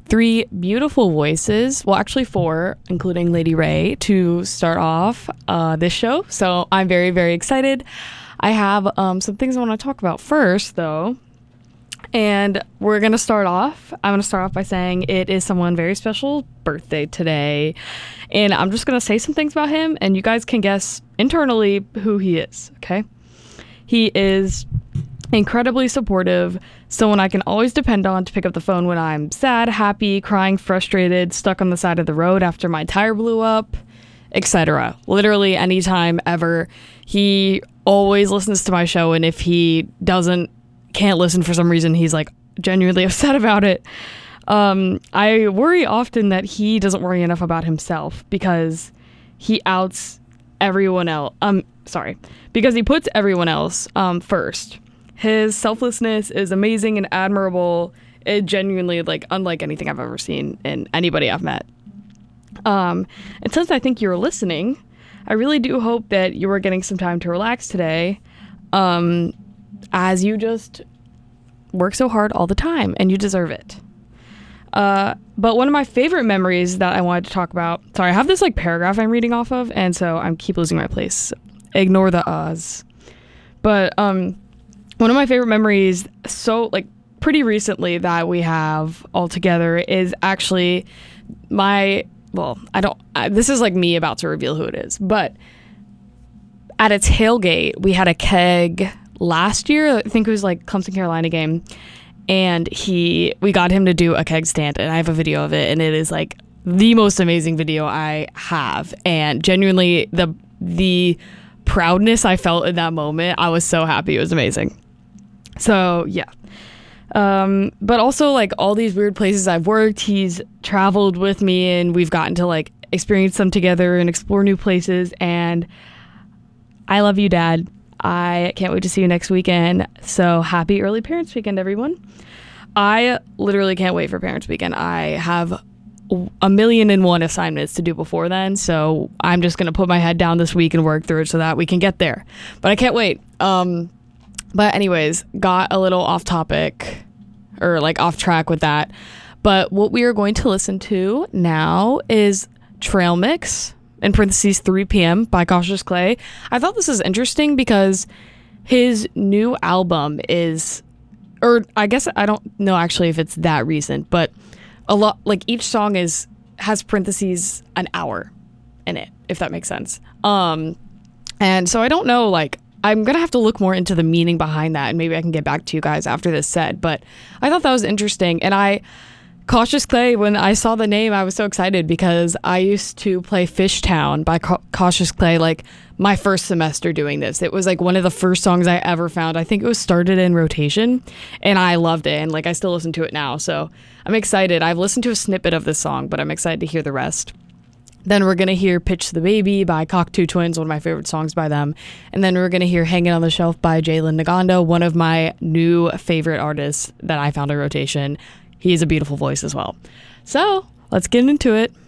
three beautiful voices, well, actually four, including Lady Ray, to start off this show. So I'm very, very excited. I have some things I want to talk about first, though. And I'm going to start off by saying it is someone very special birthday today. And I'm just going to say some things about him, and you guys can guess internally who he is, okay? He is incredibly supportive, someone I can always depend on to pick up the phone when I'm sad, happy, crying, frustrated, stuck on the side of the road after my tire blew up, etc. Literally anytime ever. He always listens to my show, and if he can't listen for some reason, he's like genuinely upset about it. I worry often that he doesn't worry enough about himself because he outs everyone else. Because he puts everyone else first. His selflessness is amazing and admirable. It genuinely, unlike anything I've ever seen in anybody I've met. And since I think you're listening, I really do hope that you are getting some time to relax today, as you just work so hard all the time, and you deserve it. But one of my favorite memories that I wanted to talk about, sorry, I have this paragraph I'm reading off of, and so I keep losing my place. Ignore the uhs. But one of my favorite memories, pretty recently that we have all together, is actually this is me about to reveal who it is, but at a tailgate, we had a keg last year. I think it was Clemson Carolina game, and we got him to do a keg stand, and I have a video of it, and it is the most amazing video I have, and genuinely the proudness I felt in that moment, I was so happy. It was amazing. So yeah. But also all these weird places I've worked, he's traveled with me, and we've gotten to experience them together and explore new places, and I love you, Dad. I can't wait to see you next weekend. So happy early Parents Weekend, everyone. I literally can't wait for Parents Weekend. I have 1,000,001 assignments to do before then, so I'm just gonna put my head down this week and work through it so that we can get there. But I can't wait. But anyways, got a little off topic, or off track with that. But what we are going to listen to now is Trail Mix, in parentheses 3 p.m. by Cautious Clay. I thought this is interesting because his new album is, or I guess I don't know actually if it's that recent, but a lot, each song has parentheses an hour in it, if that makes sense. And so I don't know, I'm gonna have to look more into the meaning behind that, and maybe I can get back to you guys after this set, but I thought that was interesting. And Cautious Clay, when I saw the name, I was so excited because I used to play Fishtown by Cautious Clay my first semester doing this. It was one of the first songs I ever found. I think it was started in rotation, and I loved it, and I still listen to it now. So I'm excited. I've listened to a snippet of this song, but I'm excited to hear the rest. Then we're going to hear Pitch the Baby by Cockatoo Twins, one of my favorite songs by them. And then we're going to hear Hanging on the Shelf by Jalen Nagando, one of my new favorite artists that I found in rotation. He has a beautiful voice as well. So let's get into it.